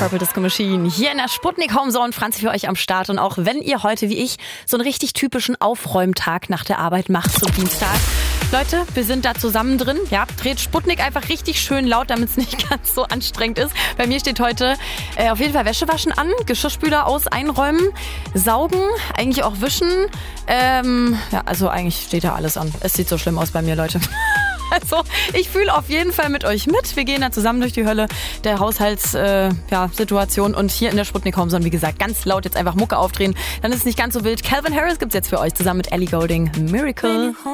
Purple Disco Machine hier in der Sputnik Homezone. Franzi für euch am Start. Und auch wenn ihr heute wie ich so einen richtig typischen Aufräumtag nach der Arbeit macht zum Dienstag. Leute, wir sind da zusammen drin. Ja, dreht Sputnik einfach richtig schön laut, damit es nicht ganz so anstrengend ist. Bei mir steht heute auf jeden Fall Wäsche waschen an, Geschirrspüler aus, einräumen, saugen, eigentlich auch wischen. Also eigentlich steht da alles an. Es sieht so schlimm aus bei mir, Leute. Also, ich fühle auf jeden Fall mit euch mit. Wir gehen da zusammen durch die Hölle der Haushaltssituation. Und hier in der Sputnik Homezone, wie gesagt, ganz laut jetzt einfach Mucke aufdrehen. Dann ist es nicht ganz so wild. Calvin Harris gibt's jetzt für euch zusammen mit Ellie Goulding. Miracle.